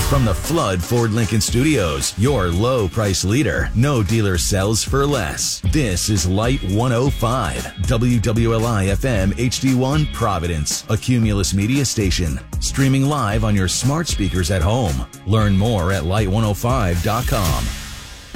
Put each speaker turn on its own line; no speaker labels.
From the Flood Ford Lincoln Studios, your low price leader. No dealer sells for less. This is Light 105, WWLI FM HD1 Providence, a Cumulus Media station. Streaming live on your smart speakers at home. Learn more at light105.com.